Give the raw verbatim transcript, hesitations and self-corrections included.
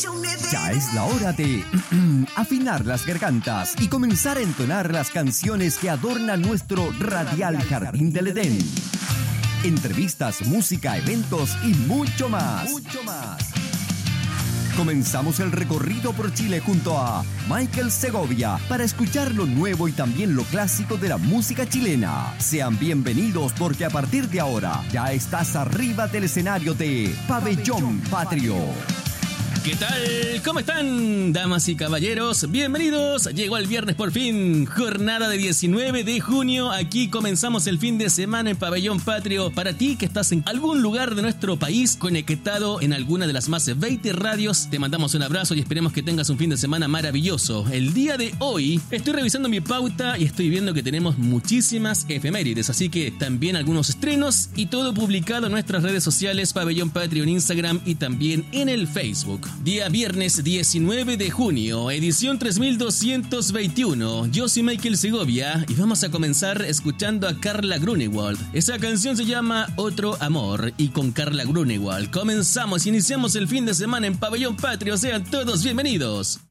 Ya es la hora de afinar las gargantas y comenzar a entonar las canciones que adornan nuestro radial Jardín del Edén. Entrevistas, música, eventos y mucho más. Mucho más. Comenzamos el recorrido por Chile junto a Michael Segovia para escuchar lo nuevo y también lo clásico de la música chilena. Sean bienvenidos porque a partir de ahora ya estás arriba del escenario de Pabellón Patrio. ¿Qué tal? ¿Cómo están, damas y caballeros? Bienvenidos. Llegó el viernes por fin, jornada de diecinueve de junio. Aquí comenzamos el fin de semana en Pabellón Patrio. Para ti que estás en algún lugar de nuestro país, conectado en alguna de las más de veinte radios, te mandamos un abrazo y esperemos que tengas un fin de semana maravilloso. El día de hoy estoy revisando mi pauta y estoy viendo que tenemos muchísimas efemérides, así que también algunos estrenos y todo publicado en nuestras redes sociales, Pabellón Patrio en Instagram y también en el Facebook. Día viernes diecinueve de junio, edición tres mil doscientos veintiuno. Yo soy Michael Segovia y vamos a comenzar escuchando a Carla Grunewald. Esa canción se llama Otro Amor y con Carla Grunewald comenzamos, iniciamos el fin de semana en Pabellón Patrio. Sean todos bienvenidos.